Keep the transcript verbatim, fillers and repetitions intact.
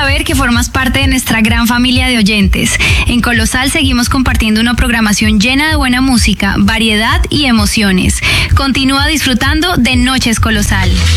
saber que formas parte de nuestra gran familia de oyentes. En Colosal seguimos compartiendo una programación llena de buena música, variedad y emociones. Continúa disfrutando de Noches Colosal.